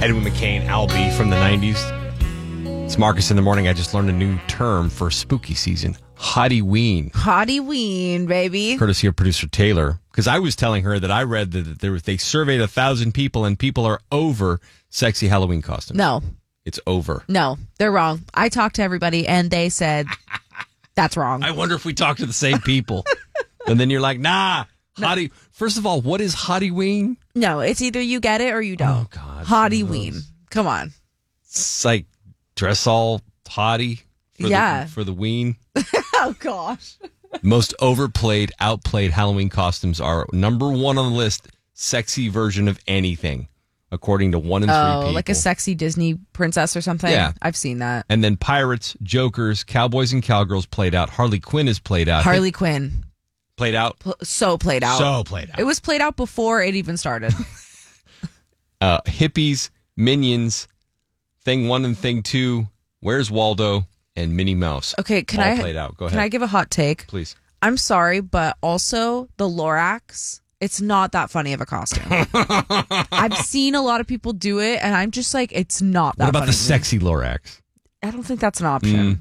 Edwin McCain, Albie from the 90s. It's Marcus in the Morning. I just learned a new term for spooky season. Hottieween. Hottieween, baby. Courtesy of producer Taylor. Because I was telling her that I read that they surveyed 1,000 people and people are over sexy Halloween costumes. No. It's over. No, they're wrong. I talked to everybody and they said that's wrong. I wonder if we talk to the same people. And then you're like, nah. Hottie. First of all, what is Hottieween? No, it's either you get it or you don't. Oh, God. Hottieween. Come on. It's like dress all hottie for the ween. Oh, gosh. Most overplayed, outplayed Halloween costumes are number one on the list, sexy version of anything, according to 1 in 3 people. Like a sexy Disney princess or something? Yeah. I've seen that. And then pirates, jokers, cowboys and cowgirls played out. Harley Quinn is played out. Harley Quinn. Played out? So played out. So played out. It was played out before it even started. Hippies, Minions, Thing 1 and Thing 2, Where's Waldo, and Minnie Mouse. Okay, all played out. Go ahead. Can I give a hot take? Please. I'm sorry, but also the Lorax, it's not that funny of a costume. I've seen a lot of people do it, and I'm just like, it's not that funny. What about the sexy Lorax? I don't think that's an option.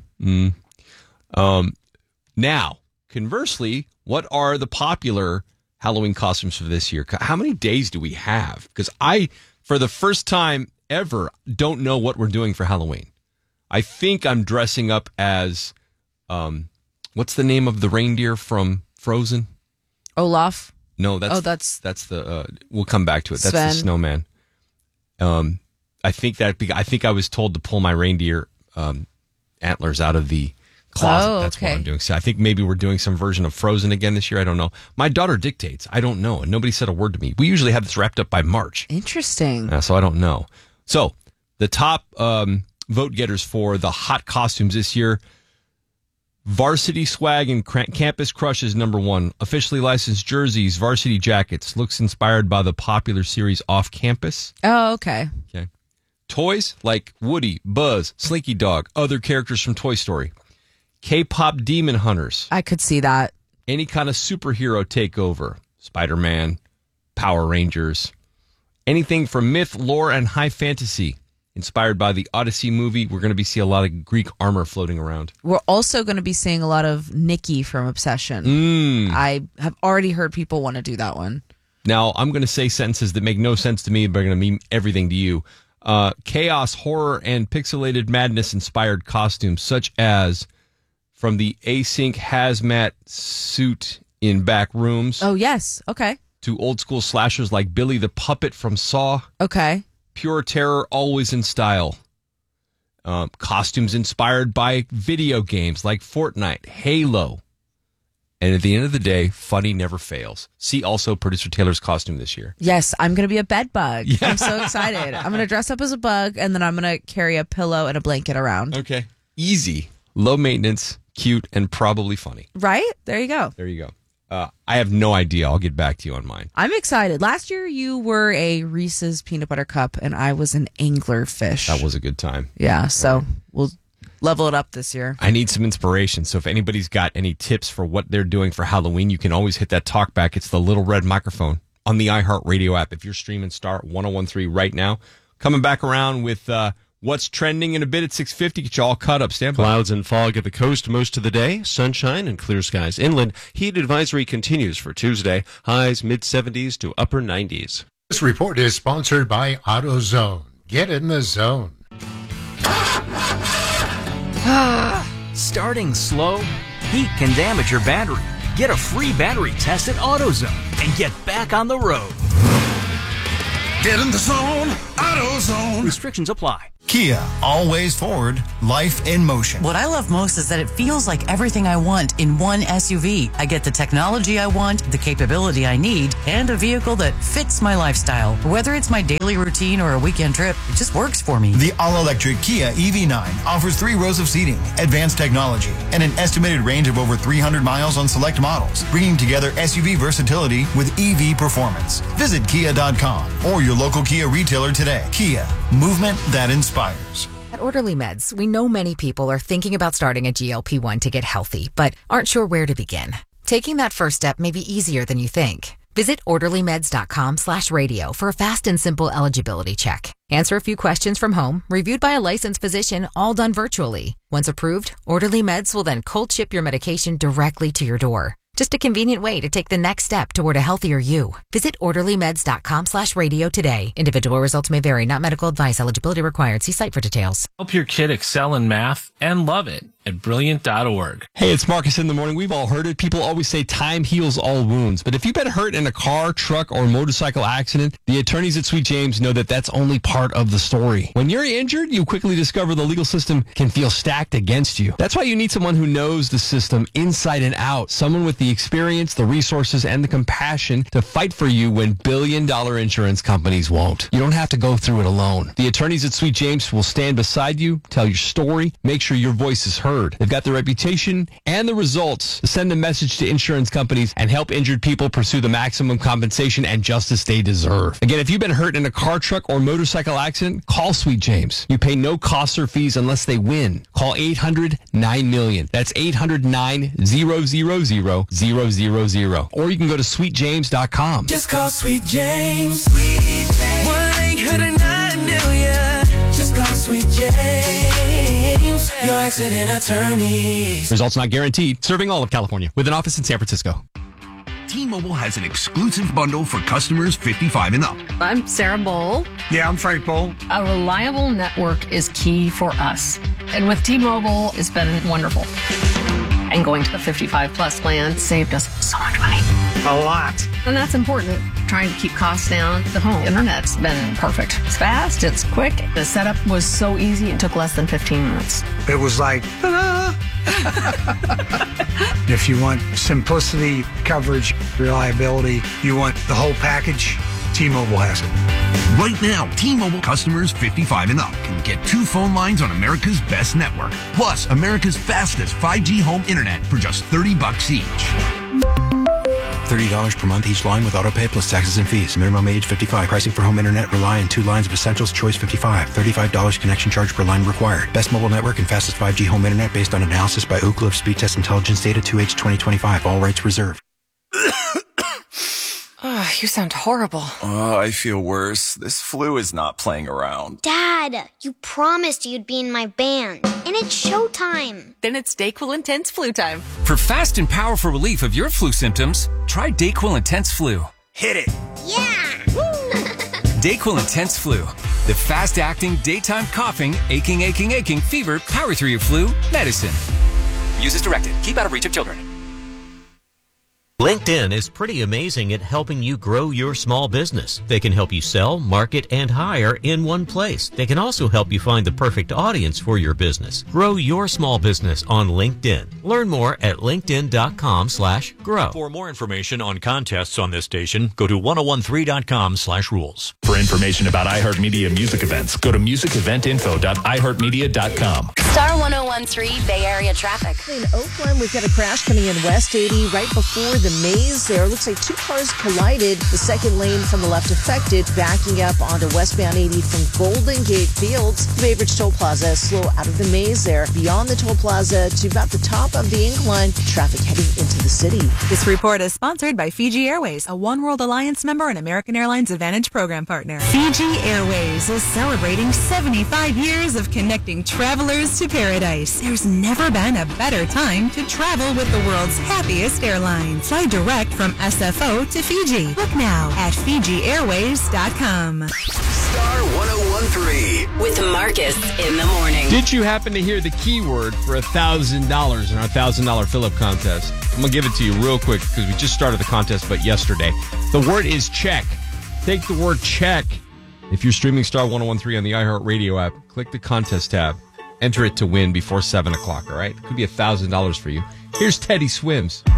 Now, conversely, what are the popular Halloween costumes for this year? How many days do we have? Because I, for the first time ever, don't know what we're doing for Halloween. I think I'm dressing up as, what's the name of the reindeer from Frozen? Olaf? No, that's the, we'll come back to it. That's the snowman. I think I was told to pull my reindeer antlers out of the closet. That's what I'm doing. So I think maybe we're doing some version of Frozen again this year. I don't know. My daughter dictates. I don't know. And nobody said a word to me. We usually have this wrapped up by March. Interesting. So I don't know. So the top vote getters for the hot costumes this year: Varsity Swag and Campus Crush is number 1. Officially licensed jerseys, varsity jackets. Looks inspired by the popular series Off Campus. Oh, okay. Okay. Toys like Woody, Buzz, Slinky Dog, other characters from Toy Story. K-pop demon hunters. I could see that. Any kind of superhero takeover. Spider-Man, Power Rangers. Anything from myth, lore, and high fantasy. Inspired by the Odyssey movie, we're going to see a lot of Greek armor floating around. We're also going to be seeing a lot of Nikki from Obsession. I have already heard people want to do that one. Now, I'm going to say sentences that make no sense to me, but are going to mean everything to you. Chaos, horror, and pixelated madness inspired costumes, such as from the async hazmat suit in Back Rooms. Oh, yes. Okay. To old school slashers like Billy the Puppet from Saw. Okay. Pure terror, always in style. Costumes inspired by video games like Fortnite, Halo. And at the end of the day, funny never fails. See also producer Taylor's costume this year. Yes, I'm going to be a bed bug. Yeah. I'm so excited. I'm going to dress up as a bug, and then I'm going to carry a pillow and a blanket around. Okay. Easy, low maintenance, cute, and probably funny. Right? There you go. There you go. I have no idea. I'll get back to you on mine. I'm excited. Last year, you were a Reese's peanut butter cup, and I was an anglerfish. That was a good time. Yeah, so we'll level it up this year. I need some inspiration. So if anybody's got any tips for what they're doing for Halloween, you can always hit that talk back. It's the little red microphone on the iHeartRadio app. If you're streaming Star 1013 right now, coming back around with what's trending in a bit at 6:50. Get you all caught up. Stand by. Clouds and fog at the coast most of the day. Sunshine and clear skies inland. Heat advisory continues for Tuesday. Highs mid-70s to upper 90s. This report is sponsored by AutoZone. Get in the zone. Starting slow? Heat can damage your battery. Get a free battery test at AutoZone and get back on the road. Get in the zone, AutoZone. Restrictions apply. Kia, always forward, life in motion. What I love most is that it feels like everything I want in one SUV. I get the technology I want, the capability I need, and a vehicle that fits my lifestyle. Whether it's my daily routine or a weekend trip, it just works for me. The all-electric Kia EV9 offers 3 rows of seating, advanced technology, and an estimated range of over 300 miles on select models, bringing together SUV versatility with EV performance. Visit kia.com or your local Kia retailer today. Kia, movement that inspires. At Orderly Meds, we know many people are thinking about starting a GLP-1 to get healthy, but aren't sure where to begin. Taking that first step may be easier than you think. Visit orderlymeds.com/radio for a fast and simple eligibility check. Answer a few questions from home, reviewed by a licensed physician, all done virtually. Once approved, Orderly Meds will then cold ship your medication directly to your door. Just a convenient way to take the next step toward a healthier you. Visit orderlymeds.com/radio today. Individual results may vary, not medical advice. Eligibility required. See site for details. Help your kid excel in math and love it at Brilliant.org. Hey, it's Marcus in the morning. We've all heard it. People always say time heals all wounds. But if you've been hurt in a car, truck, or motorcycle accident, the attorneys at Sweet James know that that's only part of the story. When you're injured, you quickly discover the legal system can feel stacked against you. That's why you need someone who knows the system inside and out. Someone with the experience, the resources, and the compassion to fight for you when billion-dollar insurance companies won't. You don't have to go through it alone. The attorneys at Sweet James will stand beside you, tell your story, make sure your voice is heard. They've got the reputation and the results to send a message to insurance companies and help injured people pursue the maximum compensation and justice they deserve. Again, if you've been hurt in a car, truck, or motorcycle accident, call Sweet James. You pay no costs or fees unless they win. Call 800-9-MILLION. That's 800-9-000-000. Or you can go to sweetjames.com. Just call Sweet James. 1-800-9-MILLION. Just call Sweet James. Your accident attorney. Results not guaranteed. Serving all of California with an office in San Francisco. T-Mobile has an exclusive bundle for customers 55 and up. I'm Sarah Bowl. Yeah, I'm Frank Bowl. A reliable network is key for us. And with T-Mobile, it's been wonderful. And going to the 55 plus plan saved us so much money. A lot. And that's important. Trying to keep costs down. The home internet's been perfect. It's fast, it's quick. The setup was so easy, it took less than 15 minutes. It was like, ta-da! If you want simplicity, coverage, reliability, you want the whole package, T-Mobile has it. Right now, T-Mobile customers 55 and up can get 2 phone lines on America's best network, plus America's fastest 5G home internet for just $30 each. $30 per month each line with autopay plus taxes and fees. Minimum age 55. Pricing for home internet rely on 2 lines of essentials. Choice 55. $35 connection charge per line required. Best mobile network and fastest 5G home internet based on analysis by Ookla of Speed Test Intelligence data 2H 2025. All rights reserved. Oh, you sound horrible. Oh, I feel worse. This flu is not playing around. Dad, you promised you'd be in my band. And it's showtime. Then it's DayQuil Intense Flu time. For fast and powerful relief of your flu symptoms, try DayQuil Intense Flu. Hit it. Yeah. DayQuil Intense Flu. The fast-acting, daytime coughing, aching, fever, power through your flu medicine. Use as directed. Keep out of reach of children. LinkedIn is pretty amazing at helping you grow your small business. They can help you sell, market, and hire in one place. They can also help you find the perfect audience for your business. Grow your small business on LinkedIn. Learn more at linkedin.com/grow. For more information on contests on this station, go to 1013.com/rules. For information about iHeartMedia music events, go to musiceventinfo.iheartmedia.com. Star 1013 Bay Area traffic. In Oakland, we've got a crash coming in West 80 right before the maze there. Looks like 2 cars collided. The second lane from the left affected, backing up onto westbound 80 from Golden Gate Fields. The Bay Bridge Toll Plaza slow out of the maze there. Beyond the toll plaza to about the top of the incline, traffic heading into the city. This report is sponsored by Fiji Airways, a One World Alliance member and American Airlines Advantage program partner. Fiji Airways is celebrating 75 years of connecting travelers to paradise. There's never been a better time to travel with the world's happiest airline. Fly direct from SFO to Fiji. Book now at FijiAirways.com. Star 1013. With Marcus in the morning. Did you happen to hear the keyword for $1,000 in our $1,000 fill-up contest? I'm going to give it to you real quick because we just started the contest, but yesterday. The word is check. Take the word check. If you're streaming Star 1013 on the iHeartRadio app, click the contest tab. Enter it to win before 7 o'clock, all right? It could be $1,000 for you. Here's Teddy Swims.